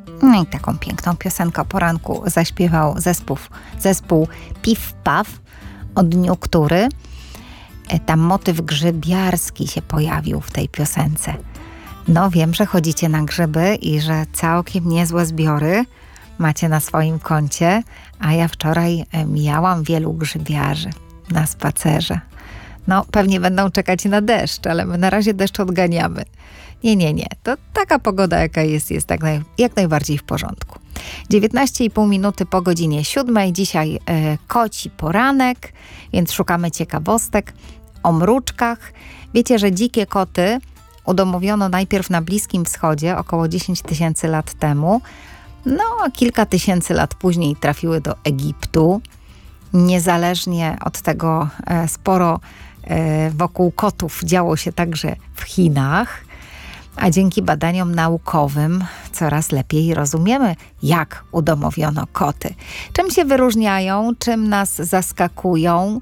No i taką piękną piosenkę o poranku zaśpiewał zespół Piw Paw, o dniu, który tam motyw grzybiarski się pojawił w tej piosence. No wiem, że chodzicie na grzyby i że całkiem niezłe zbiory macie na swoim koncie, a ja wczoraj mijałam wielu grzybiarzy na spacerze. No pewnie będą czekać na deszcz, ale my na razie deszcz odganiamy. Nie. To taka pogoda, jaka jest jak najbardziej w porządku. 19,5 minuty po godzinie 7. Dzisiaj koci poranek, więc szukamy ciekawostek o mruczkach. Wiecie, że dzikie koty udomowiono najpierw na Bliskim Wschodzie około 10 000 lat temu, no a kilka tysięcy lat później trafiły do Egiptu. Niezależnie od tego sporo wokół kotów działo się także w Chinach, a dzięki badaniom naukowym coraz lepiej rozumiemy, jak udomowiono koty. Czym się wyróżniają, czym nas zaskakują?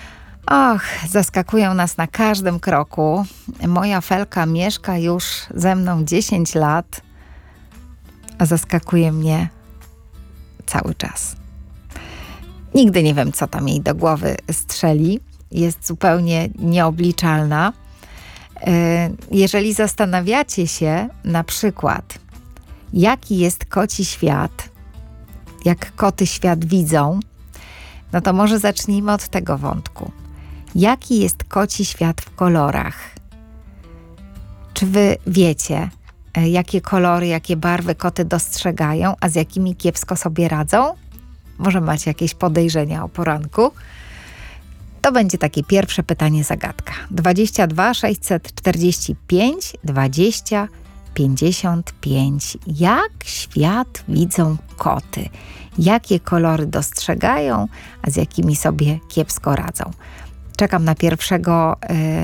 Zaskakują nas na każdym kroku. Moja Felka mieszka już ze mną 10 lat, a zaskakuje mnie cały czas. Nigdy nie wiem, co tam jej do głowy strzeli. Jest zupełnie nieobliczalna. Jeżeli zastanawiacie się na przykład, jaki jest koci świat, jak koty świat widzą, no to może zacznijmy od tego wątku. Jaki jest koci świat w kolorach? Czy wy wiecie, jakie kolory, jakie barwy koty dostrzegają, a z jakimi kiepsko sobie radzą? Może macie jakieś podejrzenia o poranku? To będzie takie pierwsze pytanie zagadka. 22 645 20 55. Jak świat widzą koty? Jakie kolory dostrzegają, a z jakimi sobie kiepsko radzą? Czekam na pierwszego